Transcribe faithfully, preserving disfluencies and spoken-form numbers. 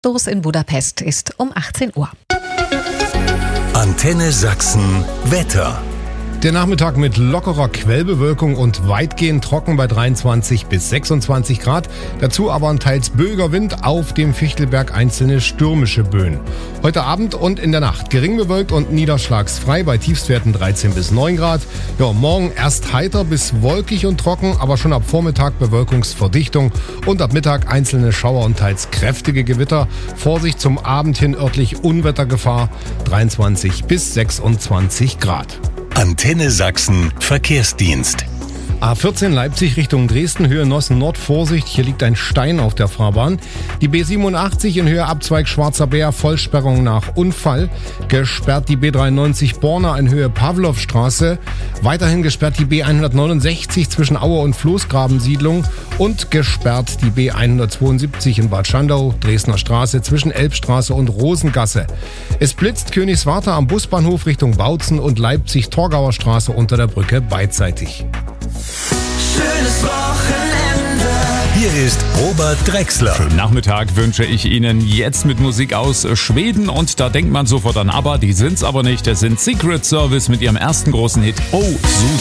Los in Budapest ist um achtzehn Uhr. Antenne Sachsen Wetter. Der Nachmittag mit lockerer Quellbewölkung und weitgehend trocken bei dreiundzwanzig bis sechsundzwanzig Grad. Dazu aber ein teils böiger Wind, auf dem Fichtelberg einzelne stürmische Böen. Heute Abend und in der Nacht gering bewölkt und niederschlagsfrei bei Tiefstwerten dreizehn bis neun Grad. Ja, morgen erst heiter bis wolkig und trocken, aber schon ab Vormittag Bewölkungsverdichtung und ab Mittag einzelne Schauer und teils kräftige Gewitter. Vorsicht zum Abend hin örtlich Unwettergefahr, dreiundzwanzig bis sechsundzwanzig Grad. Antenne Sachsen Verkehrsdienst. A vierzehn Leipzig Richtung Dresden, Höhe Nossen-Nord, Vorsicht, hier liegt ein Stein auf der Fahrbahn. Die B siebenundachtzig in Höhe Abzweig Schwarzer Bär, Vollsperrung nach Unfall. Gesperrt die B dreiundneunzig Borna in Höhe Pawlowstraße. Weiterhin gesperrt die B hundertneunundsechzig zwischen Aue und Floßgrabensiedlung. Und gesperrt die B hundertzweiundsiebzig in Bad Schandau, Dresdner Straße zwischen Elbstraße und Rosengasse. Es blitzt Königswarter am Busbahnhof Richtung Bautzen und Leipzig-Torgauer Straße unter der Brücke beidseitig. Schönes Wochenende. Hier ist Robert Drechsler. Schönen Nachmittag wünsche ich Ihnen jetzt mit Musik aus Schweden und da denkt man sofort an ABBA, die sind's aber nicht. Es sind Secret Service mit ihrem ersten großen Hit Oh Susi.